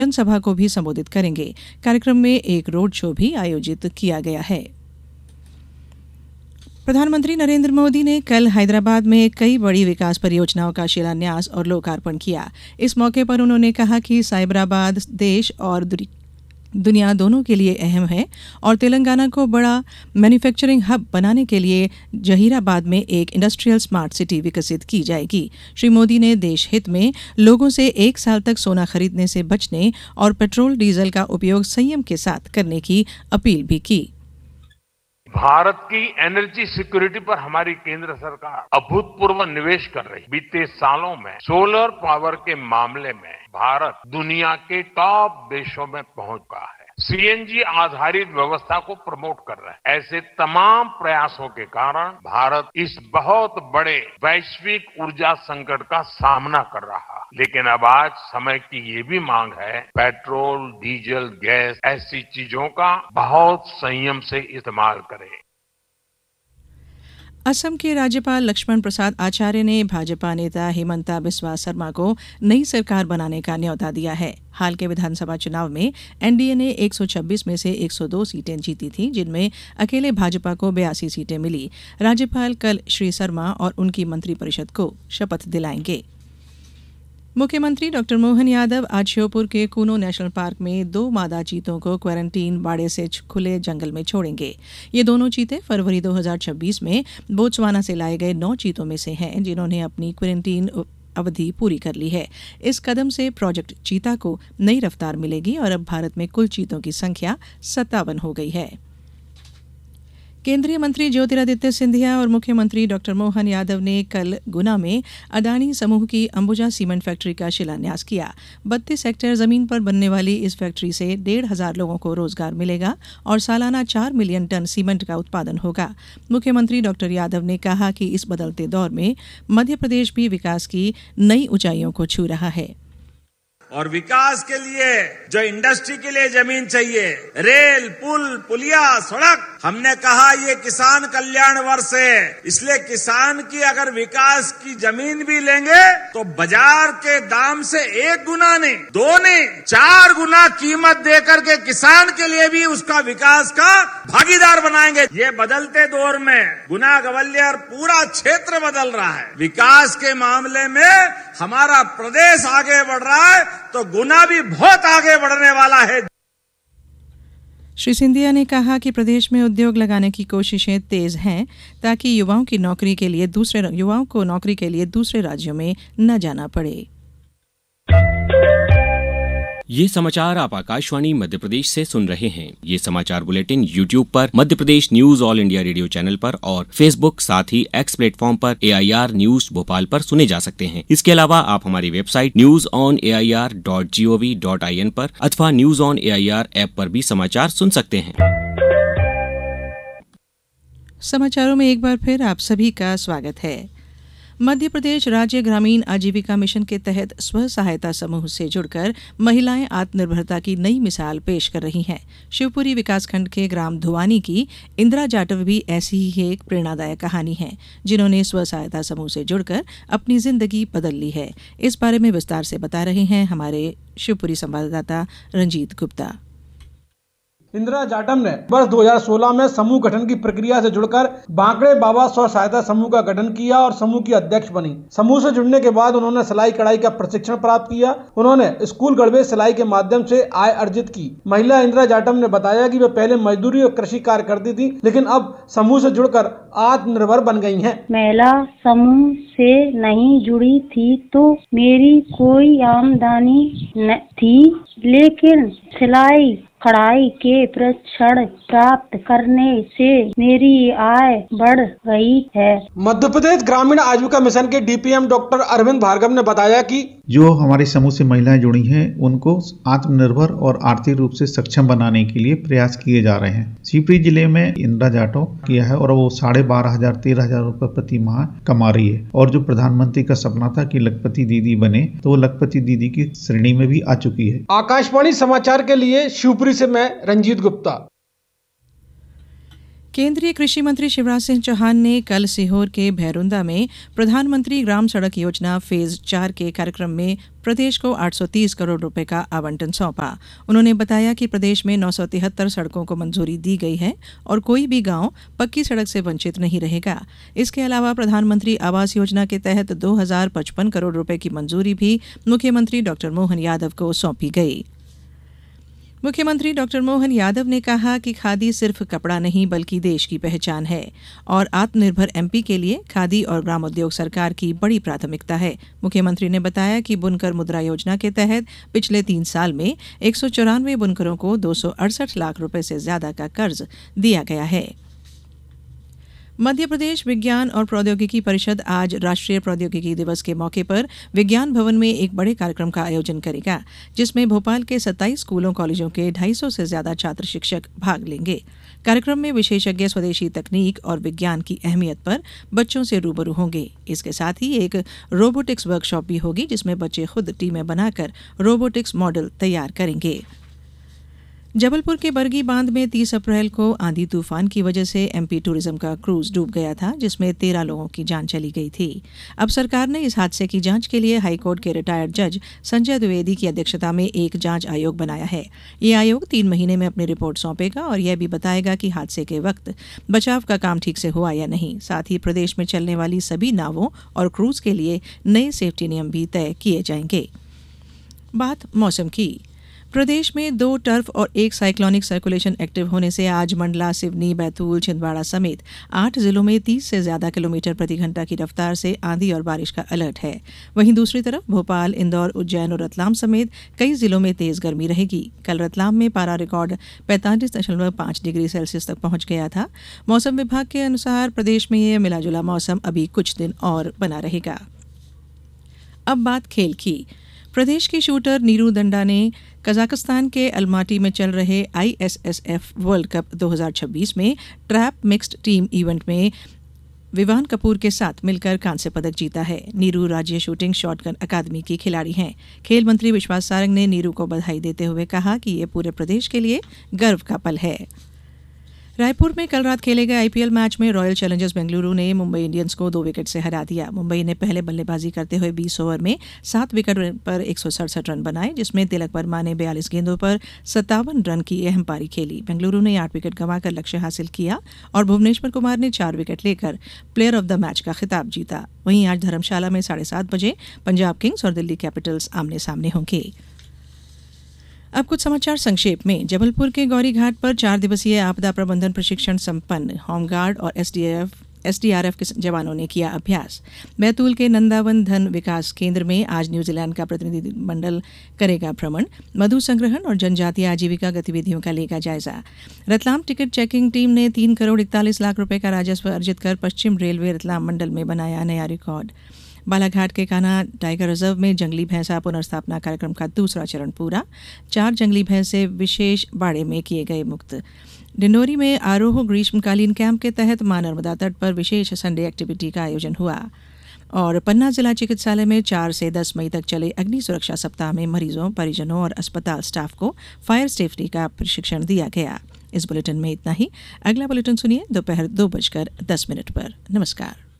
जनसभा को भी संबोधित करेंगे। कार्यक्रम में एक रोड शो भी आयोजित किया गया है। प्रधानमंत्री नरेंद्र मोदी ने कल हैदराबाद में कई बड़ी विकास परियोजनाओं का शिलान्यास और लोकार्पण किया। इस मौके पर उन्होंने कहा कि साइबराबाद देश और दुनिया दोनों के लिए अहम है और तेलंगाना को बड़ा मैन्युफैक्चरिंग हब बनाने के लिए जहीराबाद में एक इंडस्ट्रियल स्मार्ट सिटी विकसित की जाएगी। श्री मोदी ने देश हित में लोगों से 1 साल तक सोना खरीदने से बचने और पेट्रोल डीजल का उपयोग संयम के साथ करने की अपील भी की। भारत की एनर्जी सिक्योरिटी पर हमारी केंद्र सरकार अभूतपूर्व निवेश कर रही है। बीते सालों में सोलर पावर के मामले में भारत दुनिया के टॉप देशों में पहुंच गया है। सीएनजी आधारित व्यवस्था को प्रमोट कर रहे हैं। ऐसे तमाम प्रयासों के कारण भारत इस बहुत बड़े वैश्विक ऊर्जा संकट का सामना कर रहा है। लेकिन अब आज समय की ये भी मांग है, पेट्रोल, डीजल, गैस ऐसी चीजों का बहुत संयम से इस्तेमाल करें। असम के राज्यपाल लक्ष्मण प्रसाद आचार्य ने भाजपा नेता हिमंता बिस्वा शर्मा को नई सरकार बनाने का न्यौता दिया है। हाल के विधानसभा चुनाव में एनडीए ने 126 में से 102 सीटें जीती थी, जिनमें अकेले भाजपा को 82 सीटें मिली। राज्यपाल कल श्री शर्मा और उनकी मंत्रिपरिषद को शपथ दिलाएंगे। मुख्यमंत्री डॉक्टर मोहन यादव आज श्योपुर के कूनो नेशनल पार्क में 2 मादा चीतों को क्वारंटीन बाड़े से खुले जंगल में छोड़ेंगे। ये दोनों चीते फरवरी 2026 में बोत्सवाना से लाए गए 9 चीतों में से हैं, जिन्होंने अपनी क्वारंटीन अवधि पूरी कर ली है। इस कदम से प्रोजेक्ट चीता को नई रफ्तार मिलेगी और अब भारत में कुल चीतों की संख्या 57 हो गई है। केंद्रीय मंत्री ज्योतिरादित्य सिंधिया और मुख्यमंत्री डॉक्टर मोहन यादव ने कल गुना में अडानी समूह की अंबुजा सीमेंट फैक्ट्री का शिलान्यास किया। 32 हेक्टेयर जमीन पर बनने वाली इस फैक्ट्री से 1,500 लोगों को रोजगार मिलेगा और सालाना 4 मिलियन टन सीमेंट का उत्पादन होगा। मुख्यमंत्री डॉक्टर यादव ने कहा कि इस बदलते दौर में मध्य प्रदेश भी विकास की नई ऊंचाइयों को छू रहा है। और विकास के लिए जो इंडस्ट्री के लिए जमीन चाहिए, रेल, पुल, पुलिया, सड़क, हमने कहा ये किसान कल्याण वर्ष है, इसलिए किसान की अगर विकास की जमीन भी लेंगे तो बाजार के दाम से 1 गुना नहीं, 2 नहीं, 4 गुना कीमत देकर के किसान के लिए भी उसका विकास का भागीदार बनाएंगे। ये बदलते दौर में गुना ग्वालियर पूरा क्षेत्र बदल रहा है। विकास के मामले में हमारा प्रदेश आगे बढ़ रहा है तो गुना भी बहुत आगे बढ़ने वाला है। श्री सिंधिया ने कहा कि प्रदेश में उद्योग लगाने की कोशिशें तेज हैं ताकि युवाओं को नौकरी के लिए दूसरे राज्यों में न जाना पड़े। ये समाचार आप आकाशवाणी मध्य प्रदेश से सुन रहे हैं। ये समाचार बुलेटिन YouTube पर Madhya Pradesh news all India radio channel पर और Facebook साथ ही X प्लेटफॉर्म पर AIR न्यूज भोपाल पर सुने जा सकते हैं। इसके अलावा आप हमारी वेबसाइट newsonair.gov.in पर अथवा न्यूज ऑन AIR ऐप पर भी समाचार सुन सकते हैं। समाचारों में एक बार फिर आप सभी का स्वागत है। मध्य प्रदेश राज्य ग्रामीण आजीविका मिशन के तहत स्व सहायता समूह से जुड़कर महिलाएं आत्मनिर्भरता की नई मिसाल पेश कर रही हैं। शिवपुरी विकासखंड के ग्राम धुवानी की इंदिरा जाटव भी ऐसी ही एक प्रेरणादायक कहानी है, जिन्होंने स्व सहायता समूह से जुड़कर अपनी जिंदगी बदल ली है। इस बारे में विस्तार से बता रहे हैं हमारे शिवपुरी संवाददाता रंजीत गुप्ता। इंदिरा जाटव ने वर्ष 2016 में समूह गठन की प्रक्रिया से जुड़कर बांकड़े बाबा स्व सहायता समूह का गठन किया और समूह की अध्यक्ष बनी। समूह से जुड़ने के बाद उन्होंने सिलाई कढ़ाई का प्रशिक्षण प्राप्त किया। उन्होंने स्कूल गढ़वे सिलाई के माध्यम से आय अर्जित की। महिला इंदिरा जाटव ने बताया कि वे पहले मजदूरी और कृषि कार्य करती थी, लेकिन अब समूह से जुड़कर आत्मनिर्भर बन गई हैं। महिला समूह से नहीं जुड़ी थी तो मेरी कोई आमदनी न थी, लेकिन सिलाई कढ़ाई के प्रशिक्षण प्राप्त करने से मेरी आय बढ़ गई है। मध्य प्रदेश ग्रामीण आजीविका मिशन के DPM डॉक्टर अरविंद भार्गव ने बताया कि जो हमारे समूह से महिलाएं जुड़ी हैं उनको आत्मनिर्भर और आर्थिक रूप से सक्षम बनाने के लिए प्रयास किए जा रहे हैं। शिवपुरी जिले में इंदिरा जाटव किया है और वो 12,500-13,000 रुपए प्रति माह कमा रही है। और जो प्रधानमंत्री का सपना था कि लखपति दीदी बने, तो वो लखपति दीदी की श्रेणी में भी आ चुकी है। आकाशवाणी समाचार के लिए शिवपुरी से मैं रंजीत गुप्ता। केंद्रीय कृषि मंत्री शिवराज सिंह चौहान ने कल सीहोर के भैरुंदा में प्रधानमंत्री ग्राम सड़क योजना फेज 4 के कार्यक्रम में प्रदेश को 830 करोड़ रुपए का आवंटन सौंपा। उन्होंने बताया कि प्रदेश में 973 सड़कों को मंजूरी दी गई है और कोई भी गांव पक्की सड़क से वंचित नहीं रहेगा। इसके अलावा प्रधानमंत्री आवास योजना के तहत 2055 करोड़ रुपए की मंजूरी भी मुख्यमंत्री डॉ मोहन यादव को सौंपी गई। मुख्यमंत्री डॉ मोहन यादव ने कहा कि खादी सिर्फ कपड़ा नहीं बल्कि देश की पहचान है और आत्मनिर्भर एमपी के लिए खादी और ग्रामोद्योग सरकार की बड़ी प्राथमिकता है। मुख्यमंत्री ने बताया कि बुनकर मुद्रा योजना के तहत पिछले 3 साल में 194 बुनकरों को 268 लाख रुपए से ज्यादा का कर्ज दिया गया है। मध्य प्रदेश विज्ञान और प्रौद्योगिकी परिषद आज राष्ट्रीय प्रौद्योगिकी दिवस के मौके पर विज्ञान भवन में एक बड़े कार्यक्रम का आयोजन करेगा, जिसमें भोपाल के 27 स्कूलों कॉलेजों के 250 से ज्यादा छात्र शिक्षक भाग लेंगे। कार्यक्रम में विशेषज्ञ स्वदेशी तकनीक और विज्ञान की अहमियत पर बच्चों से रूबरू होंगे। इसके साथ ही एक रोबोटिक्स वर्कशॉप भी होगी, जिसमें बच्चे खुद टीमें बनाकर रोबोटिक्स मॉडल तैयार करेंगे। जबलपुर के बरगी बांध में 30 अप्रैल को आंधी तूफान की वजह से एमपी टूरिज्म का क्रूज डूब गया था, जिसमें 13 लोगों की जान चली गई थी। अब सरकार ने इस हादसे की जांच के लिए हाईकोर्ट के रिटायर्ड जज संजय द्विवेदी की अध्यक्षता में एक जांच आयोग बनाया है। ये आयोग 3 महीने में अपनी रिपोर्ट सौंपेगा और यह भी बताएगा कि हादसे के वक्त बचाव का काम ठीक से हुआ या नहीं। साथ ही प्रदेश में चलने वाली सभी नावों और क्रूज के लिए नए सेफ्टी नियम भी तय किए जाएंगे। बात मौसम की। प्रदेश में 2 टर्फ और 1 साइक्लोनिक सर्कुलेशन एक्टिव होने से आज मंडला, सिवनी, बैतूल, छिंदवाड़ा समेत 8 जिलों में 30 से ज्यादा किलोमीटर प्रति घंटा की रफ्तार से आंधी और बारिश का अलर्ट है। वहीं दूसरी तरफ भोपाल, इंदौर, उज्जैन और रतलाम समेत कई जिलों में तेज गर्मी रहेगी। कल रतलाम में पारा रिकॉर्ड 45.5 डिग्री सेल्सियस तक पहुंच गया था। मौसम विभाग के अनुसार प्रदेश में यह मिलाजुला मौसम अभी कुछ दिन और बना रहेगा। अब बात खेल की। प्रदेश की शूटर नीरू दंडा ने कजाकिस्तान के अलमाटी में चल रहे ISSF वर्ल्ड कप 2026 में ट्रैप मिक्स्ड टीम इवेंट में विवान कपूर के साथ मिलकर कांस्य पदक जीता है। नीरू राज्य शूटिंग शॉटगन अकादमी की खिलाड़ी हैं। खेल मंत्री विश्वास सारंग ने नीरू को बधाई देते हुए कहा कि ये पूरे प्रदेश के लिए गर्व का पल है। रायपुर में कल रात खेले गए आईपीएल मैच में रॉयल चैलेंजर्स बेंगलुरु ने मुंबई इंडियंस को 2 विकेट से हरा दिया। मुंबई ने पहले बल्लेबाजी करते हुए 20 ओवर में 7 विकेट पर 167 रन बनाए, जिसमें तिलक वर्मा ने 42 गेंदों पर 57 रन की अहम पारी खेली। बेंगलुरु ने 8 विकेट गंवाकर लक्ष्य हासिल किया और भुवनेश्वर कुमार ने 4 विकेट लेकर प्लेयर ऑफ द मैच का खिताब जीता। वहीं आज धर्मशाला में 7:30 बजे पंजाब किंग्स और दिल्ली कैपिटल्स आमने सामने होंगे। अब कुछ समाचार संक्षेप में। जबलपुर के गौरी घाट पर 4 दिवसीय आपदा प्रबंधन प्रशिक्षण संपन्न। होमगार्ड और एसडीआरएफ के जवानों ने किया अभ्यास। बैतूल के नंदावन धन विकास केंद्र में आज न्यूजीलैंड का प्रतिनिधिमंडल करेगा भ्रमण। मधु संग्रहण और जनजातीय आजीविका गतिविधियों का लेगा जायजा। रतलाम टिकट चेकिंग टीम ने 3 करोड़ 41 लाख रुपए का राजस्व अर्जित कर पश्चिम रेलवे रतलाम मंडल में बनाया नया रिकॉर्ड। बालाघाट के कान्हा टाइगर रिजर्व में जंगली भैंसा पुनर्स्थापना कार्यक्रम का दूसरा चरण पूरा। 4 जंगली भैंसे विशेष बाड़े में किए गए मुक्त। डिंडोरी में आरोह ग्रीष्मकालीन कैंप के तहत मां नर्मदा तट पर विशेष संडे एक्टिविटी का आयोजन हुआ। और पन्ना जिला चिकित्सालय में 4 से 10 मई तक चले अग्नि सुरक्षा सप्ताह में मरीजों, परिजनों और अस्पताल स्टाफ को फायर सेफ्टी का प्रशिक्षण दिया गया। इस बुलेटिन में इतना ही। अगला बुलेटिन सुनिए दोपहर 2:10 पर। नमस्कार।